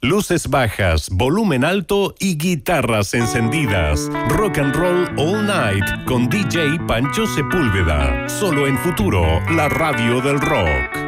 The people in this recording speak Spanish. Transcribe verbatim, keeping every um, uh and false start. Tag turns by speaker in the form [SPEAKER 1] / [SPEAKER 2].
[SPEAKER 1] luces bajas, volumen alto y guitarras encendidas. Rock and Roll All Night con D J Pancho Sepúlveda. Solo en Futuro, la radio del rock.